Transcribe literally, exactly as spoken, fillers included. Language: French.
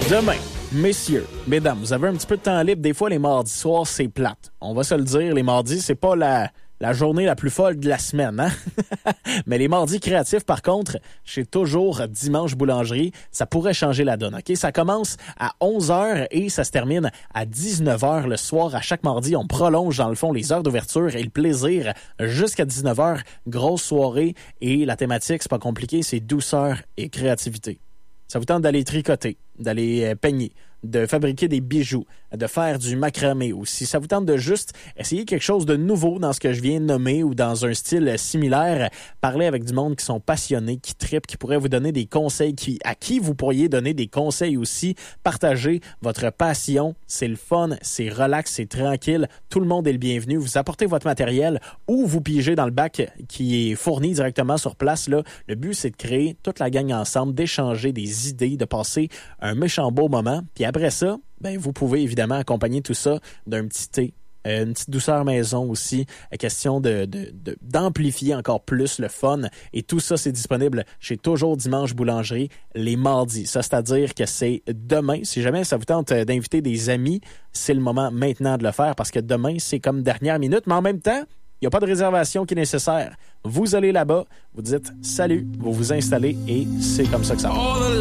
Demain, messieurs, mesdames, vous avez un petit peu de temps libre. Des fois, les mardis soirs, c'est plate. On va se le dire, les mardis, c'est pas la, la journée la plus folle de la semaine, hein? Mais les mardis créatifs, par contre, chez toujours Dimanche Boulangerie, ça pourrait changer la donne, OK? Ça commence à onze heures et ça se termine à dix-neuf heures le soir. À chaque mardi, on prolonge, dans le fond, les heures d'ouverture et le plaisir jusqu'à dix-neuf heures. Grosse soirée et la thématique, c'est pas compliqué, c'est douceur et créativité. Ça vous tente d'aller tricoter, d'aller peigner, de fabriquer des bijoux, de faire du macramé ou si ça vous tente de juste essayer quelque chose de nouveau dans ce que je viens de nommer ou dans un style similaire, parler avec du monde qui sont passionnés, qui trippent, qui pourraient vous donner des conseils, qui, à qui vous pourriez donner des conseils aussi, partager votre passion, c'est le fun, c'est relax, c'est tranquille, tout le monde est le bienvenu, vous apportez votre matériel ou vous pigez dans le bac qui est fourni directement sur place. Là. Le but, c'est de créer toute la gang ensemble, d'échanger des idées, de passer un méchant beau moment, puis après ça, ben vous pouvez évidemment accompagner tout ça d'un petit thé, euh, une petite douceur maison aussi, question de, de, de, d'amplifier encore plus le fun. Et tout ça, c'est disponible chez Toujours Dimanche Boulangerie les mardis. Ça, c'est-à-dire que c'est demain. Si jamais ça vous tente d'inviter des amis, c'est le moment maintenant de le faire parce que demain, c'est comme dernière minute, mais en même temps, il n'y a pas de réservation qui est nécessaire. Vous allez là-bas, vous dites « Salut », vous vous installez et c'est comme ça que ça va.